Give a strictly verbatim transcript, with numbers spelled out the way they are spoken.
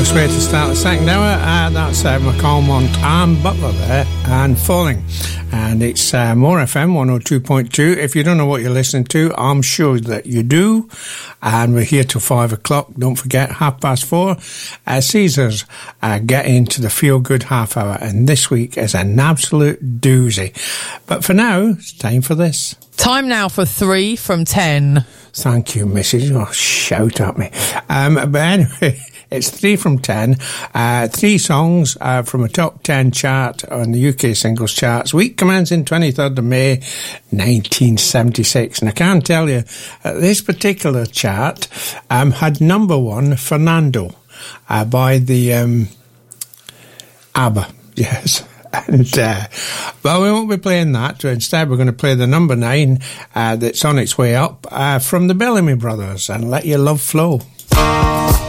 Marvellous way to start the second hour. Uh, that's uh, McCalmont and Butler there, and Falling. And it's uh, More F M one oh two point two. If you don't know what you're listening to, I'm sure that you do. And we're here till five o'clock. Don't forget, half past four. Uh, Caesars uh, get into the feel-good half hour. And this week is an absolute doozy. But for now, it's time for this. Time now for three from ten. Thank you, Missus Oh, shout at me. Um, but anyway, it's three from ten. Uh, three songs uh, from a top ten chart on the U K singles charts. Week commencing twenty-third of May, nineteen seventy-six. And I can tell you, uh, this particular chart um, had number one, Fernando, uh, by the um, ABBA. Yes. And, uh, well, we won't be playing that. Instead, we're going to play the number nine uh, that's on its way up uh, from the Bellamy Brothers, and Let Your Love Flow.